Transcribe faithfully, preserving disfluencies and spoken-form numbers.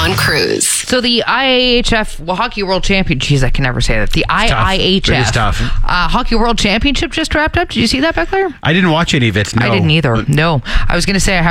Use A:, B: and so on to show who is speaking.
A: on Cruise.
B: So the I I H F well, Hockey World Championship, geez, I can never say that. The I I H F
C: It is tough.
B: Uh, Hockey World Championship just wrapped up. Did you see that, Beckler?
C: I didn't watch any of it, no.
B: I didn't either. No. I was going to say I have